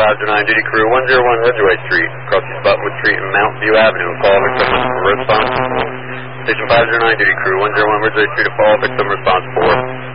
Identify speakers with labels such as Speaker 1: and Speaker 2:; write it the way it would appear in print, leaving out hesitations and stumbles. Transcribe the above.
Speaker 1: 509 duty crew 101 Ridgeway Street, crossing Buttonwood Street and Mount View Avenue. Call victim response. Station 509 duty crew 101 Ridgeway Street, a call victim response 4.